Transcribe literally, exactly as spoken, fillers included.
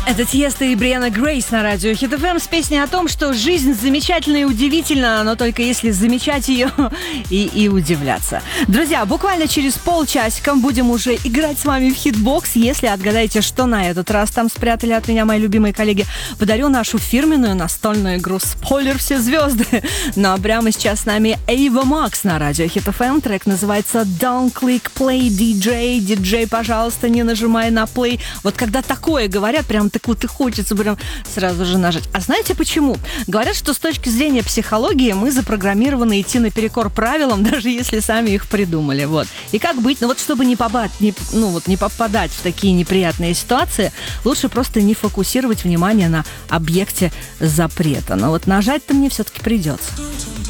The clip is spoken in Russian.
Это Тиеста и Брианна Грейс на радио Хит эф эм с песней о том, что жизнь замечательна и удивительна, но только если замечать ее и, и удивляться. Друзья, буквально через полчасика будем уже играть с вами в хитбокс. Если отгадаете, что на этот раз там спрятали от меня мои любимые коллеги, подарю нашу фирменную настольную игру «Спойлер все звезды». Ну а прямо сейчас с нами Ava Max на радио Хит эф эм. Трек называется «Don't click play, диджей». Диджей, пожалуйста, не нажимай на плей. Вот когда такое говорят, прям так вот и хочется прям сразу же нажать. А знаете почему? Говорят, что с точки зрения психологии мы запрограммированы идти наперекор правилам, даже если сами их придумали. Вот. И как быть? Ну вот чтобы не, побать, не, ну, вот, не попадать в такие неприятные ситуации, лучше просто не фокусировать внимание на объекте запрета. Но вот нажать-то мне все-таки придется.